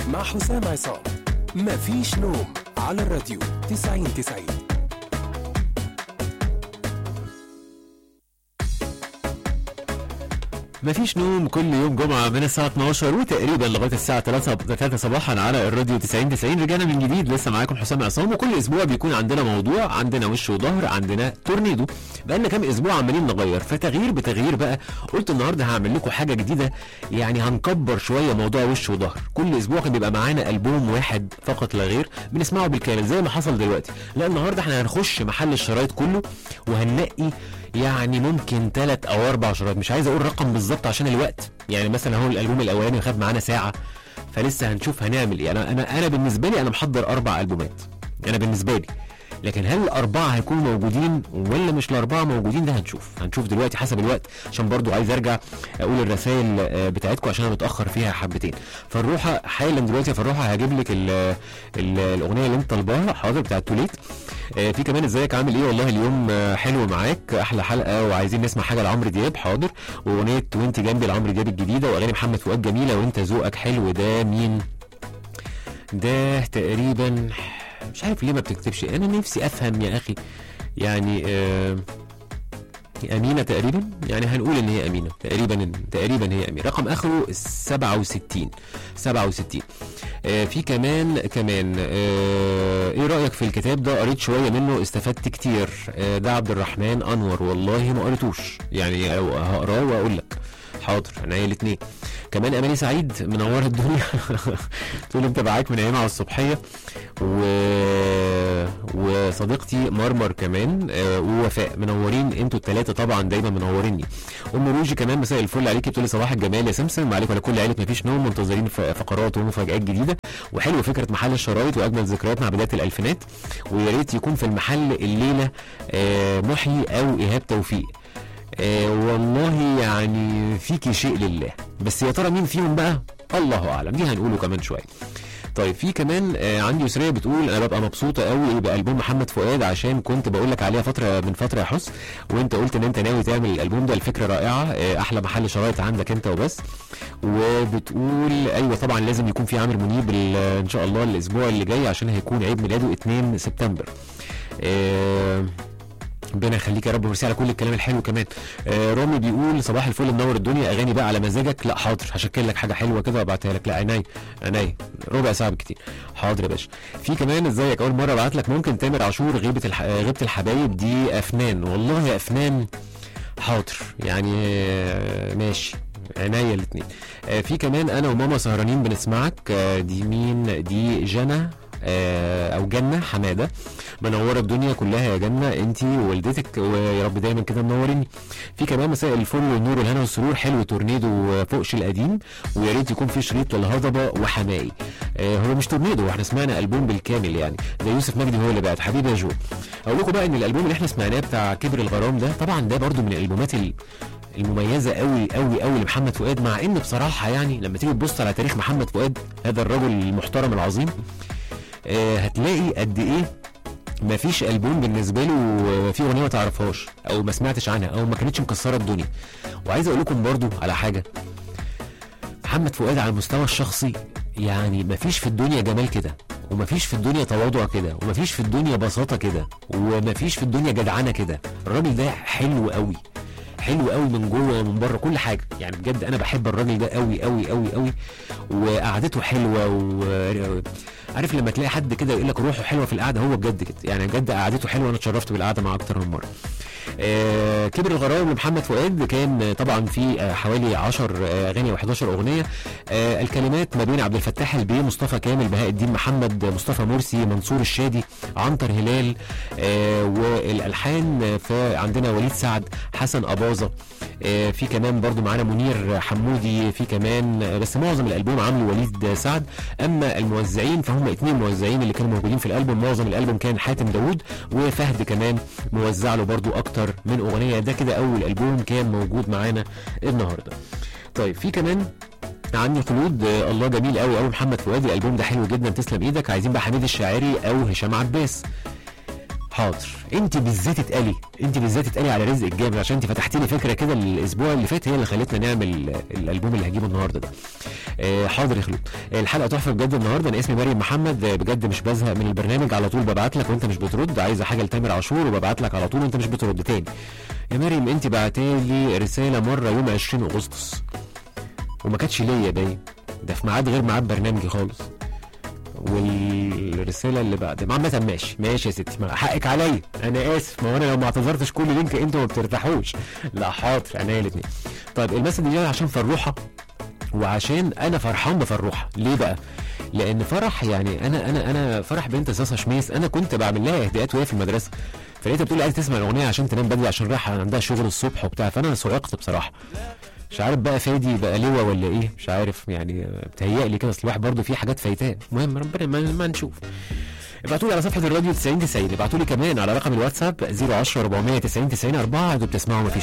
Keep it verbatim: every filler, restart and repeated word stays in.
مع حسام عصام. مفيش نوم على الراديو تسعين تسعين. مفيش نوم كل يوم جمعة من الساعة اتناشر وتقريبا لغاية الساعة ثلاثة صباحا على الراديو تسعين تسعين. رجعنا من جديد، لسه معاكم حسام عصام، وكل اسبوع بيكون عندنا موضوع، عندنا وش وظهر، عندنا تورنيدو. بقالنا كام اسبوع عمالين نغير، فتغيير بتغيير بقى قلت النهارده هعمل لكم حاجة جديدة، يعني هنكبر شوية موضوع وش وظهر. كل اسبوع كان بيبقى معانا ألبوم واحد فقط لا غير بنسمعه بالكامل زي ما حصل دلوقتي. لا النهارده احنا هنخش محل الشرايط كله وهننقي يعني ممكن ثلاث او اربع شرايط، مش عايز اقول رقم بالظبط عشان الوقت. يعني مثلا هو الالبوم الاولاني خد معانا ساعه، فلسه هنشوف هنعمل ايه. انا انا انا بالنسبه لي انا محضر اربع البومات انا بالنسبه لي، لكن هل الاربعه هيكونوا موجودين ولا مش الاربعه موجودين؟ ده هنشوف هنشوف دلوقتي حسب الوقت، عشان برضو عايز ارجع اقول الرسائل بتاعتكم عشان انا متاخر فيها حبتين. فالروحه حالا دلوقتي يا فالروحه هجيب لك ال ال الاغنيه اللي انت طالباها. حاضر، بتاعت توليت. في كمان ازيك عامل ايه؟ والله اليوم حلو معاك، احلى حلقه، وعايزين نسمع حاجه لعمرو دياب. حاضر، واغنيه وانت جنبي لعمرو دياب الجديده، واغاني محمد فؤاد جميله، وانت ذوقك حلو. ده مين ده تقريبا؟ مش عارف ليه ما بتكتبش، انا نفسي افهم يا اخي. يعني آه امينه تقريبا، يعني هنقول ان هي امينه تقريبا تقريبا هي امينه. رقم اخره سبعة وستين سبعة وستين. آه في كمان كمان آه ايه رايك في الكتاب ده؟ قريت شويه منه، استفدت كتير. آه ده عبد الرحمن انور. والله ما قريتوش، يعني هقراه واقول لك. حاضر، عينيا الاثنين. كمان اماني سعيد منوره الدنيا تقول انت معاك من ايام على الصبحيه. و... وصديقتي مرمر كمان آه ووفاء منورين انتوا الثلاثه طبعا، دايما منوريني. ام روجي كمان مساء الفل عليكي، بتقولي صباح الجمال يا سمسم، وعليكم وعلى كل عيله مفيش نوم، منتظرين فقرات ومفاجات جديده. وحلوه فكره محل الشرايط واجمل ذكريات مع بدايه الالفينات، ويا ريت يكون في المحل الليله آه محيي او ايهاب توفيق. آه والله يعني فيكي شيء لله، بس يا ترى مين فيهم بقى؟ الله اعلم، دي هنقوله كمان شويه. طيب في كمان آه عندي يسريه بتقول انا ببقى مبسوطه قوي بألبوم محمد فؤاد، عشان كنت بقول لك عليها فتره من فتره يا حس، وانت قلت ان انت ناوي تعمل الالبوم ده. الفكره رائعه، آه احلى محل شرايط عندك انت وبس. وبتقول ايوه طبعا لازم يكون في عامر منيب ان شاء الله الاسبوع اللي جاي، عشان هيكون عيد ميلاده اتنين سبتمبر. آه ربنا يخليك يا رب، ويرسي على كل الكلام الحلو كمان. آه رامي بيقول صباح الفل منور الدنيا، اغاني بقى على مزاجك. لا حاضر، هشكل لك حاجه حلوه كده وابعتها لك. لا عينيا عينيا، ربع ساعه بالكتير. حاضر يا باشا. في كمان ازيك، اول مره ابعت لك. ممكن تامر عاشور غيبه الح... غيبه الحبايب دي افنان. والله يا افنان حاضر، يعني آه ماشي عينيا الاثنين. آه في كمان انا وماما سهرانين بنسمعك. آه دي مين دي؟ جنى آه او جنة حماده، منوره الدنيا كلها يا جنة انتي ووالدتك، ويا رب دايما كده منوريني. في كمان مساء الفل والنور والهنا والسرور، حلو تورنيدو فوقش القديم، ويا ريت يكون في شريط للهضبه وحمائي. آه هو مش تورنيدو، احنا سمعنا البوم بالكامل يعني، ده يوسف مجدي هو اللي بعت. حبيبي يا جو، اقول لكم بقى ان الالبوم اللي احنا سمعناه بتاع كبر الغرام ده، طبعا ده برضو من الالبومات المميزه قوي قوي قوي لمحمد فؤاد. مع ان بصراحه يعني لما تيجي تبص على تاريخ محمد فؤاد هذا الرجل المحترم العظيم، آه هتلاقي قد ايه مفيش ألبوم بالنسبه له في اغنيه ما تعرفهاش او ما سمعتش عنها او ما كانتش مكسره الدنيا. وعايز اقول لكم برضو على حاجه، محمد فؤاد على المستوى الشخصي يعني مفيش في الدنيا جمال كده، ومفيش في الدنيا تواضع كده، ومفيش في الدنيا بساطه كده، ومفيش في الدنيا جدعنه كده. الراجل ده حلو قوي، حلو قوي من جوه ومن بره كل حاجه. يعني بجد انا بحب الراجل ده قوي قوي قوي قوي، وقعدته حلوه. وعارف لما تلاقي حد كده يقول لك روحه حلوه في القعده، هو بجد كده يعني، بجد قعدته حلوه. انا اتشرفت بالقعده معاه اكتر من مره. آه كبر الغرام لمحمد فؤاد كان طبعا في آه حوالي عشر آه اغاني و11 اغنيه. آه الكلمات ما بين عبد الفتاح البيه، مصطفى كامل، بهاء الدين محمد، مصطفى مرسي، منصور الشادي، عنتر هلال. آه والالحان فعندنا وليد سعد، حسن اباظه. آه في كمان برضو معانا منير حمودي. في كمان آه بس معظم الالبوم عامله وليد سعد. اما الموزعين فهم اتنين موزعين اللي كانوا موجودين في الالبوم. معظم الالبوم كان حاتم داوود، وفهد كمان موزع له برضو اكتر من اغنيه. ده كده اول البوم كان موجود معانا النهارده. طيب في كمان عندي خلود. آه الله جميل قوي قوي محمد فؤاد، الالبوم ده حلو جدا، تسلم ايدك. عايزين بقى حميد الشاعري او هشام عباس. حاضر. انت بالذات اتقلي، انت بالذات اتقلي على رزق الجامد، عشان انت فتحتي لي فكره كده الاسبوع اللي فات، هي اللي خلتنا نعمل الالبوم اللي هجيبه النهارده ده. آه حاضر يا خلود. الحلقه تحفه بجد النهارده. انا اسمي مريم محمد، بجد مش بزهق من البرنامج، على طول ببعت لك وانت مش بترد، عايزه حاجه لتامر عاشور وببعت لك على طول وانت مش بترد تاني. يا مريم انت بعتالي رساله مره يوم عشرين اغسطس وما كانتش ليا، باين ده في ميعاد غير ميعاد برنامجي خالص. والرساله اللي بعد عامه ماشي ماشي يا ستي، حقك عليا، انا اسف، ما هو انا لو ما اعتذرتش كل لينك انتوا ما بترتاحوش. لا حاضر، عينيا الاثنين. طيب المسج دي عشان فروحه، وعشان انا فرحان بفروحه. ليه بقى؟ لان فرح يعني انا انا انا فرح بنت صاصه شميس، انا كنت بعمل لها اهداءات وهي في المدرسه، فلقيتها بتقول لي عايز تسمع الاغنيه عشان تنام بدري عشان رايحه عندها شغل الصبح وبتاع، فانا صعقت بصراحه. مش عارف بقى فادي بقى لواء ولا ايه، مش عارف يعني، بتهيألي كده، اصل الواحد برضه في حاجات فايتاه. المهم ربنا ما, ما نشوف. ابعتوا لي على صفحه الراديو تسعين تسعين، ابعتوا لي كمان على رقم الواتساب صفر عشرة أربعمية تسعين تسعين أربعة، انتوا بتسمعوا مفيش